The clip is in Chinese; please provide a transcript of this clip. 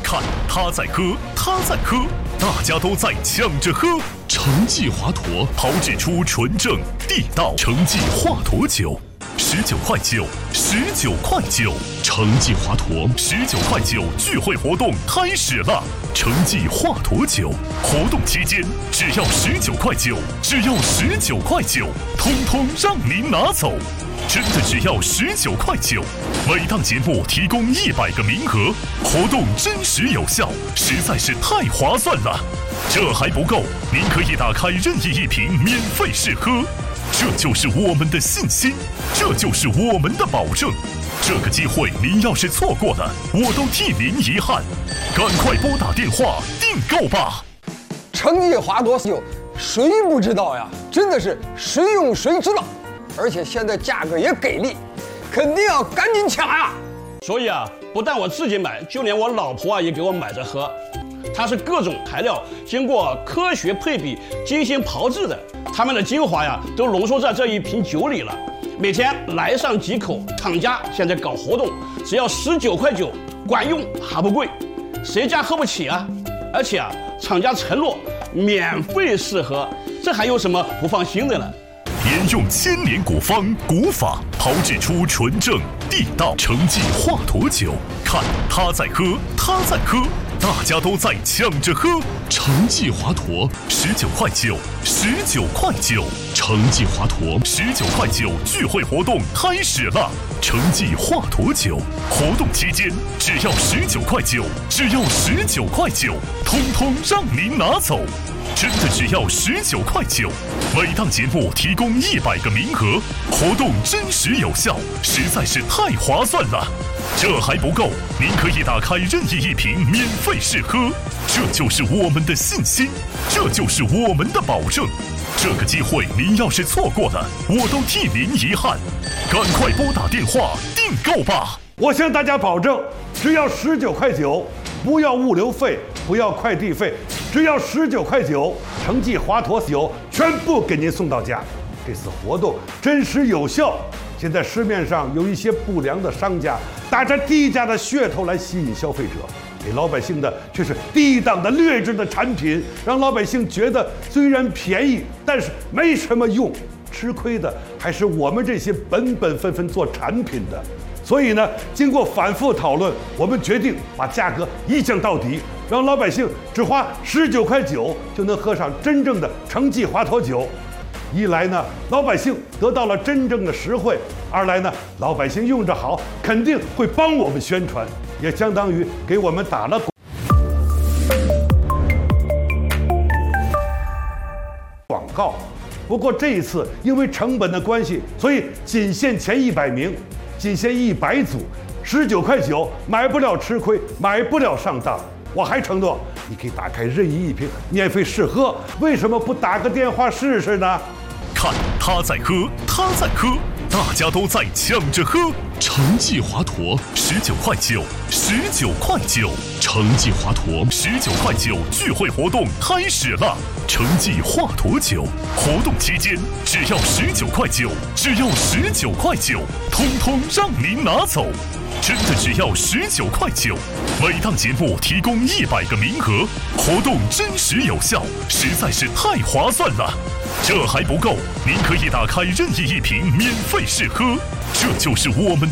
看他在喝，他在喝，大家都在抢着喝。橙记华佗炮制出纯正地道橙记华佗酒，19块9，19块9。橙记华佗19块9聚会活动开始了。橙记华佗酒活动期间只要19块9，只要19块9，通通让您拿走。真的只要19块9，每档节目提供100个名额，活动真实有效，实在是太划算了。这还不够，您可以打开任意一瓶免费试喝，这就是我们的信心，这就是我们的保证。这个机会您要是错过了，我都替您遗憾。赶快拨打电话订购吧。 橙记华佗酒，谁不知道呀？真的是谁用谁知道。而且现在价格也给力，肯定要赶紧抢呀！ 所以啊，不但我自己买，就连我老婆啊也给我买着喝。它是各种材料经过科学配比、精心炮制的，它们的精华呀都浓缩在这一瓶酒里了。每天来上几口，厂家现在搞活动，只要19块9，管用还不贵，谁家喝不起啊？而且啊，厂家承诺免费试喝，这还有什么不放心的呢？ 沿用1000年古方古法炮制出纯正地道橙记华佗酒，看他在喝，他在喝，大家都在抢着喝。橙记华佗19块9，19块9。橙记华佗19块9聚会活动开始了。橙记华佗酒活动期间只要19块9，只要19块9，通通让您拿走。真的只要19块9，每档节目提供100个名额，活动真实有效，实在是太划算了。这还不够，您可以打开任意一瓶免费试喝，这就是我们的信心，这就是我们的保证。这个机会您要是错过了，我都替您遗憾。赶快拨打电话订购吧！ 我向大家保证，只要19块9，不要物流费，不要快递费，只要19块9，橙记华佗酒全部给您送到家。这次活动真实有效。现在市面上有一些不良的商家打着低价的噱头来吸引消费者，给老百姓的却是低档的劣质的产品，让老百姓觉得虽然便宜，但是没什么用。吃亏的还是我们这些本分做产品的。所以呢，经过反复讨论，我们决定把价格一降到底，让老百姓只花19块9就能喝上真正的橙记华佗酒。一来呢，老百姓得到了真正的实惠；二来呢，老百姓用着好，肯定会帮我们宣传，也相当于给我们打了广告。不过这一次因为成本的关系，所以仅限前100名，仅限100组，19块9买不了吃亏，买不了上当。我还承诺，你可以打开任意一瓶免费试喝，为什么不打个电话试试呢？ 看他在喝，他在喝，大家都在抢着喝。橙记华佗19块9，19块9。橙记华佗19块9聚会活动开始了。橙记华佗酒活动期间只要19块9，只要19块9，通通让您拿走。真的只要19块9，每档节目提供100个名额，活动真实有效，实在是太划算了。这还不够，您可以打开任意一瓶免费试喝，这就是我们